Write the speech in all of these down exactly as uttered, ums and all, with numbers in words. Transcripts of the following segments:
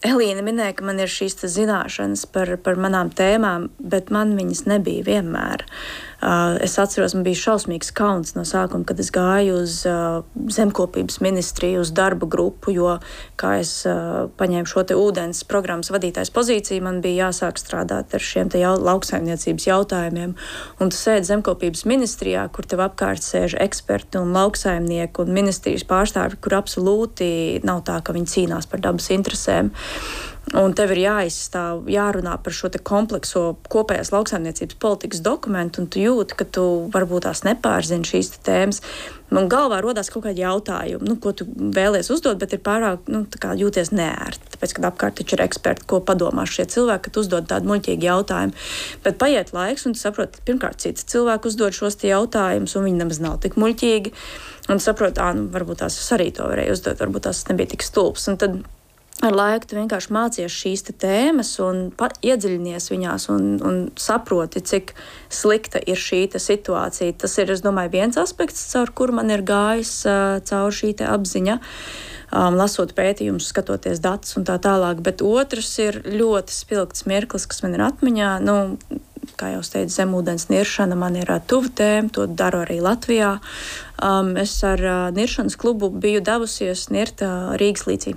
Elīna minēja, ka man ir šīs zināšanas par, par manām tēmām, bet man viņas nebija vienmēr. Uh, es atceros, man bija šausmīgs kauns no sākuma, kad es gāju uz uh, zemkopības ministriju, uz darba grupu, jo, kā es uh, paņēmu šo te ūdens programmas vadītājas pozīciju, man bija jāsāk strādāt ar šiem te jau, lauksaimniecības jautājumiem. Un tu sēdi zemkopības ministrijā, kur tev apkārt sēž eksperti un lauksaimnieki un ministrijas pārstāvi, kur absolūti nav tā, ka viņi cīnās par dabas interesēm. Un tev ir jāizstāv, jārunā par šo te komplekso kopējās lauksaimniecības politikas dokumentu, un tu jūti, ka tu varbūt tās nepārzini šīs te tēmas. Man galvā rodās kaut kādi jautājumi, nu, ko tu vēlies uzdot, bet ir pārāk, nu, tā kā jūties neērti. Tāpēc, kad apkārt taču ir eksperti, ko padomās šie cilvēki, kad uzdod tādu muļķīgu jautājumu. Bet paiet laiks, un tu saproti, pirmkārt, cits cilvēki uzdod šos te jautājumus, un viņi nemaz nav tik muļķīgi. Un tu saproti, ā, nu, varbūt tās es arī to varēju uzdot, varbūt tās nebija tik stulbs. Un tad ar laiku tu vienkārši mācies šīs tēmas un iedziļinies viņās un, un saproti, cik slikta ir šī situācija. Tas ir, es domāju, viens aspekts, caur kuru man ir gājis uh, caur šī apziņa, um, lasot pētījumus, skatoties datus un tā tālāk. Bet otrs ir ļoti spilgts mirklis, kas man ir atmiņā. Nu, kā jau es teicu, zemūdens niršana man ir uh, tuva tēma, to daru arī Latvijā. Um, es ar uh, niršanas klubu biju devusies nirt uh, Rīgas līcī.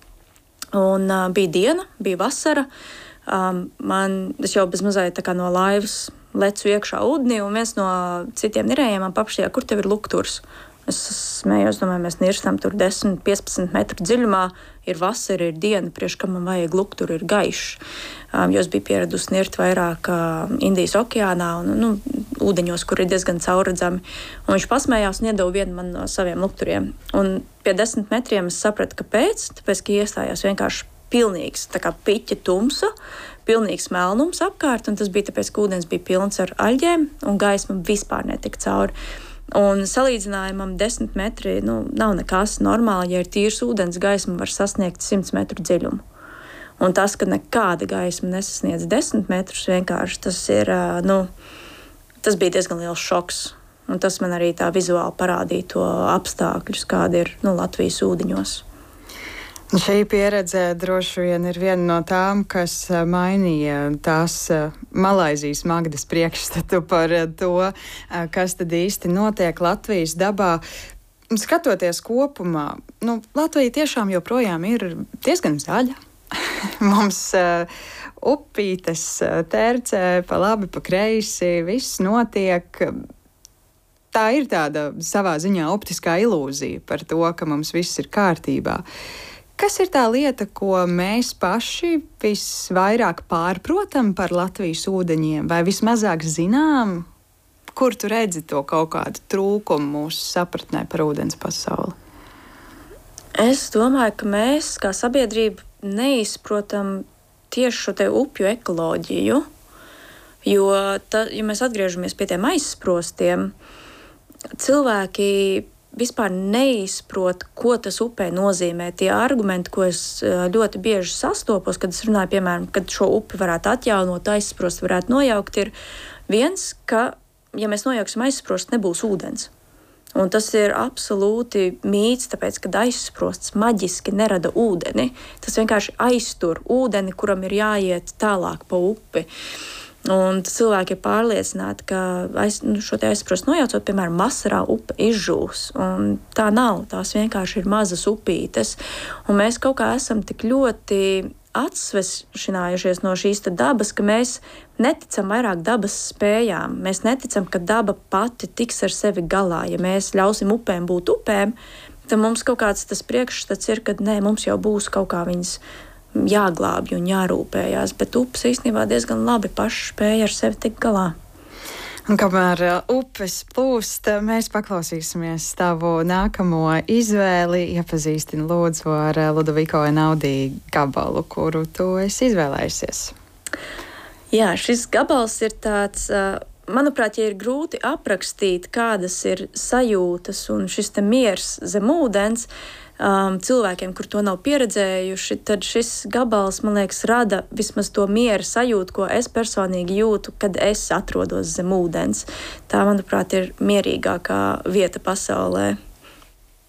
Un uh, bija diena, bija vasara. Um, man, es jau bez mazliet tā kā no laivas lecu iekšā ūdenī, un viens no citiem nirējiem man paprasīja, kur tev ir lukturs. Es smējos, domāju, mēs nirstam tur desmit, piecpadsmit metru dziļumā. Ir vasara, ir diena, priekš kam man vajag lukturu, ir gaišs. Um, jo es biju pieradusi nirt vairāk uh, Indijas okeānā un nu, ūdeņos, kur ir diezgan caurredzami. Un viņš pasmējās un iedeva vienu man no saviem lukturiem. Un pie desmit metriem es sapratu, kāpēc. Tāpēc, ka iestājās vienkārši pilnīgs, tā kā piķa tumsa, pilnīgs melnums apkārt, un tas bija tāpēc, ka ūdens bija pilns ar aļģēm un gaisma vispār netika cauri. Un salīdzinājumam desmit metri nu, nav nekas normāli, ja ir tīrs ūdens, gaisma var sasniegt simt metru dziļumu. Un tas, ka nekāda gaisma nesasniedz desmit metrus, vienkārši tas ir, nu, tas bija diezgan liels šoks. Un tas man arī tā vizuāli parādīja to apstākļus, kādi ir nu, Latvijas ūdeņos. Šī pieredze droši vien ir viena no tām, kas mainīja tās Malaizijas Magdas priekšstatu par to, kas tad īsti notiek Latvijas dabā. Skatoties kopumā, nu, Latvija tiešām joprojām ir diezgan zaļa. Mums uh, upītes tercē pa labi, pa kreisi, viss notiek. Tā ir tāda savā ziņā optiskā ilūzija par to, ka mums viss ir kārtībā. Kas ir tā lieta, ko mēs paši visvairāk pārprotam par Latvijas ūdeņiem, vai vismazāk zinām, kur tu redzi to kaut kādu trūkumu mūsu sapratnē par ūdens pasauli? Es domāju, ka mēs kā sabiedrība neizprotam tieši šo te upju ekoloģiju, jo, ta, ja mēs atgriežamies pie tiem aizsprostiem, cilvēki vispār neizprot, ko tas upē nozīmē. Tie argumenti, ko es ļoti bieži sastopos, kad es runāju, piemēram, kad šo upi varētu atjaunot, aizsprost varētu nojaukt, ir viens, ka, ja mēs nojauksim aizsprost, nebūs ūdens. Un tas ir absolūti mīts, tāpēc, kad aizsprosts maģiski nerada ūdeni. Tas vienkārši aiztur ūdeni, kuram ir jāiet tālāk pa upi. Un cilvēki ir pārliecināti, ka aiz, nu, šo te aizsprostu nojaucot, piemēram, vasarā upe izžūs. Un tā nav, tās vienkārši ir mazas upītes. Un mēs kaut kā esam tik ļoti atsvešinājušies no šīs dabas, ka mēs neticam vairāk dabas spējām. Mēs neticam, ka daba pati tiks ar sevi galā. Ja mēs ļausim upēm būt upēm, tad mums kaut kāds tas priekšstats ir, ka nē, mums jau būs kaut kā viņas jāglābj un jārūpējās, bet upes īstenībā diezgan labi paši spēja ar sevi tikt galā. Un kamēr upes plūst, mēs paklausīsimies tavu nākamo izvēli. Iepazīstini lūdzu ar Ludoviko Einaudi gabalu, kuru tu esi izvēlējusies. Jā, šis gabals ir tāds, manuprāt, ja ir grūti aprakstīt, kādas ir sajūtas un šis te miers zem ūdens, Um, cilvēkiem, kur to nav pieredzējuši, tad šis gabals, man liekas, rada vismaz to miera sajūtu, ko es personīgi jūtu, kad es atrodos zem ūdens. Tā, manuprāt, ir mierīgākā vieta pasaulē.